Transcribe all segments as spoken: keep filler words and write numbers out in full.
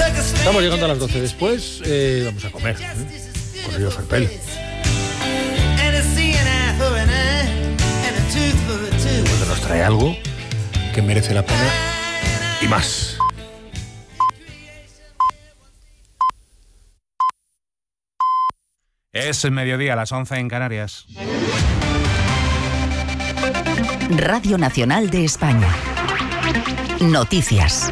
Estamos llegando a las doce. Después eh, vamos a comer ¿eh? con Río Ferpel. Porque nos trae algo que merece la pena y más. Es el mediodía, a las once en Canarias. Radio Nacional de España. Noticias.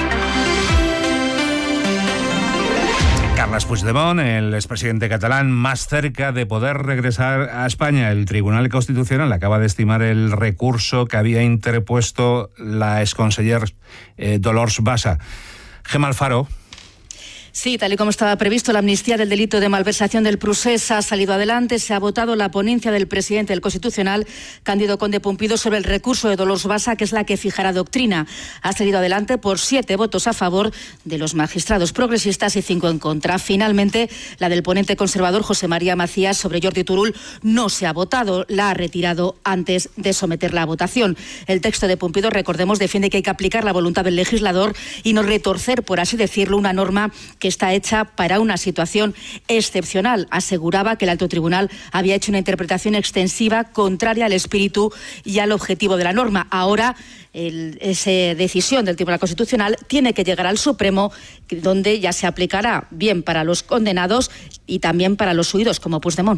Carles Puigdemont, el expresidente catalán, más cerca de poder regresar a España. El Tribunal Constitucional acaba de estimar el recurso que había interpuesto la exconseller eh, Dolors Bassa. Gemma Alfaro. Sí, tal y como estaba previsto, la amnistía del delito de malversación del Procés ha salido adelante. Se ha votado la ponencia del presidente del Constitucional, Cándido Conde Pumpido, sobre el recurso de Dolors Bassa, que es la que fijará doctrina. Ha salido adelante por siete votos a favor de los magistrados progresistas y cinco en contra. Finalmente, la del ponente conservador José María Macías sobre Jordi Turull no se ha votado. La ha retirado antes de someterla a votación. El texto de Pumpido, recordemos, defiende que hay que aplicar la voluntad del legislador y no retorcer, por así decirlo, una norma que está hecha para una situación excepcional. Aseguraba que el alto tribunal había hecho una interpretación extensiva contraria al espíritu y al objetivo de la norma. Ahora, el, esa decisión del Tribunal Constitucional tiene que llegar al Supremo, donde ya se aplicará bien para los condenados y también para los huidos, como Puigdemont.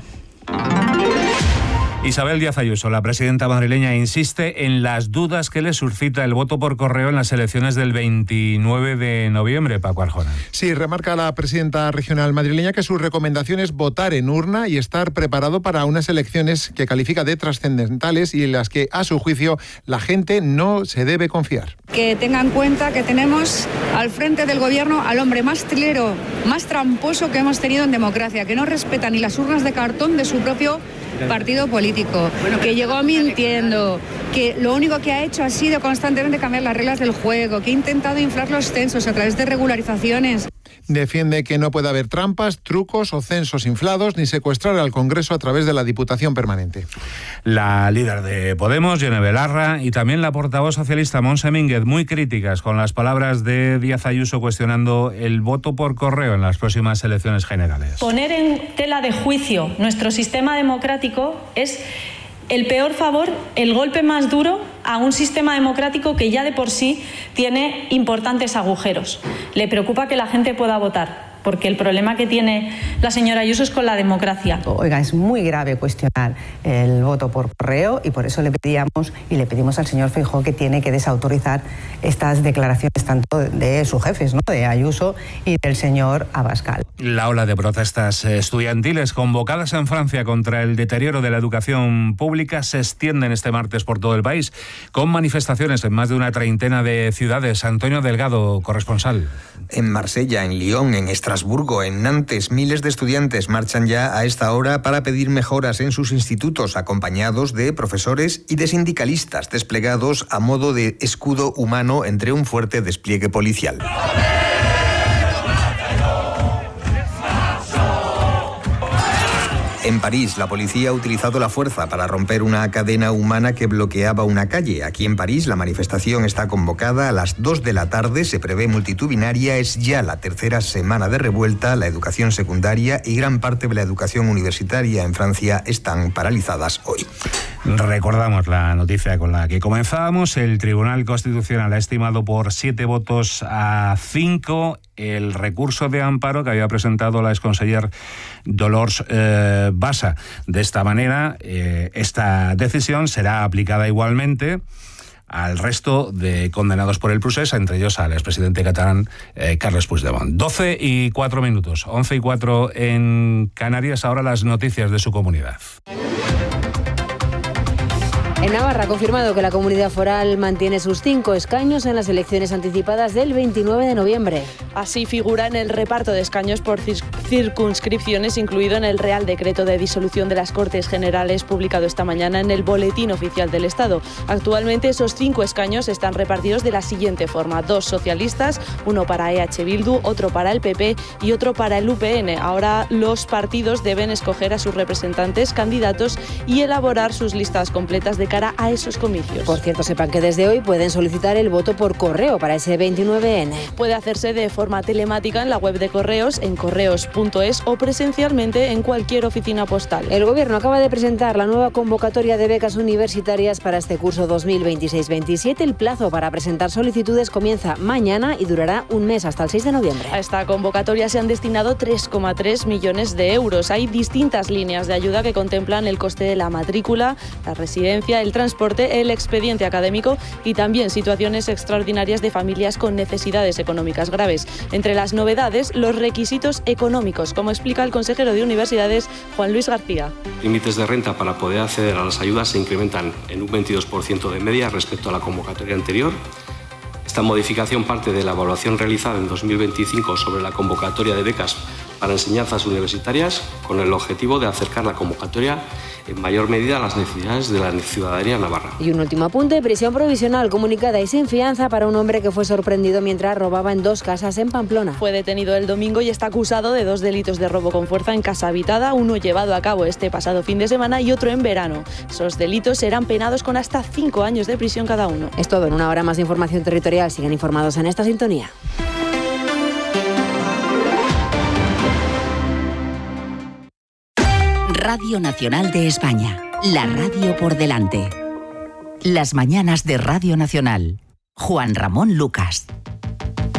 Isabel Díaz Ayuso, la presidenta madrileña, insiste en las dudas que le suscita el voto por correo en las elecciones del veintinueve de noviembre, Paco Arjona. Sí, remarca la presidenta regional madrileña que su recomendación es votar en urna y estar preparado para unas elecciones que califica de trascendentales y en las que, a su juicio, la gente no se debe confiar. Que tengan en cuenta que tenemos al frente del gobierno al hombre más trilero, más tramposo que hemos tenido en democracia, que no respeta ni las urnas de cartón de su propio partido político, que llegó mintiendo, que lo único que ha hecho ha sido constantemente cambiar las reglas del juego, que ha intentado inflar los censos a través de regularizaciones. Defiende que no puede haber trampas, trucos o censos inflados, ni secuestrar al Congreso a través de la Diputación Permanente. La líder de Podemos, Yone Belarra, y también la portavoz socialista, Montse Mínguez, muy críticas con las palabras de Díaz Ayuso cuestionando el voto por correo en las próximas elecciones generales. Poner en tela de juicio nuestro sistema democrático es el peor favor, el golpe más duro a un sistema democrático que ya de por sí tiene importantes agujeros. Le preocupa que la gente pueda votar, porque el problema que tiene la señora Ayuso es con la democracia. Oiga, es muy grave cuestionar el voto por correo y por eso le pedíamos y le pedimos al señor Feijóo que tiene que desautorizar estas declaraciones tanto de sus jefes, ¿no?, de Ayuso y del señor Abascal. La ola de protestas estudiantiles convocadas en Francia contra el deterioro de la educación pública se extienden este martes por todo el país, con manifestaciones en más de una treintena de ciudades. Antonio Delgado, corresponsal. En Marsella, en Lyon, en Estrasburgo, en Nantes, miles de estudiantes marchan ya a esta hora para pedir mejoras en sus institutos, acompañados de profesores y de sindicalistas desplegados a modo de escudo humano entre un fuerte despliegue policial. En París, la policía ha utilizado la fuerza para romper una cadena humana que bloqueaba una calle. Aquí en París, la manifestación está convocada a las dos de la tarde, se prevé multitudinaria, es ya la tercera semana de revuelta, la educación secundaria y gran parte de la educación universitaria en Francia están paralizadas hoy. Recordamos la noticia con la que comenzábamos. El Tribunal Constitucional ha estimado por siete votos a cinco el recurso de amparo que había presentado la exconseller Dolors eh, Bassa. De esta manera, eh, esta decisión será aplicada igualmente al resto de condenados por el Procés, entre ellos al expresidente catalán eh, Carles Puigdemont. doce y cuatro minutos, once y cuatro en Canarias. Ahora las noticias de su comunidad. En Navarra ha confirmado que la comunidad foral mantiene sus cinco escaños en las elecciones anticipadas del veintinueve de noviembre. Así figura en el reparto de escaños por circunscripciones, incluido en el Real Decreto de disolución de las Cortes Generales publicado esta mañana en el Boletín Oficial del Estado. Actualmente esos cinco escaños están repartidos de la siguiente forma: dos socialistas, uno para E H Bildu, otro para el P P y otro para el U P N. Ahora los partidos deben escoger a sus representantes, candidatos y elaborar sus listas completas de cara a esos comicios. Por cierto, sepan que desde hoy pueden solicitar el voto por correo para ese veintinueve ene. Puede hacerse de forma telemática en la web de Correos, en correos punto es, o presencialmente en cualquier oficina postal. El Gobierno acaba de presentar la nueva convocatoria de becas universitarias para este curso dos mil veintiséis veintisiete. El plazo para presentar solicitudes comienza mañana y durará un mes, hasta el seis de noviembre. A esta convocatoria se han destinado tres coma tres millones de euros. Hay distintas líneas de ayuda que contemplan el coste de la matrícula, la residencia, el transporte, el expediente académico y también situaciones extraordinarias de familias con necesidades económicas graves. Entre las novedades, los requisitos económicos, como explica el consejero de Universidades, Juan Luis García. Límites de renta para poder acceder a las ayudas se incrementan en un veintidós por ciento de media respecto a la convocatoria anterior. Esta modificación parte de la evaluación realizada en dos mil veinticinco sobre la convocatoria de becas para enseñanzas universitarias, con el objetivo de acercar la convocatoria en mayor medida a las necesidades de la ciudadanía navarra. Y un último apunte: prisión provisional comunicada y sin fianza para un hombre que fue sorprendido mientras robaba en dos casas en Pamplona. Fue detenido el domingo y está acusado de dos delitos de robo con fuerza en casa habitada, uno llevado a cabo este pasado fin de semana y otro en verano. Esos delitos serán penados con hasta cinco años de prisión cada uno. Es todo. En una hora más de información territorial. Sigan informados en esta sintonía. Radio Nacional de España, la radio por delante. Las mañanas de Radio Nacional. Juan Ramón Lucas.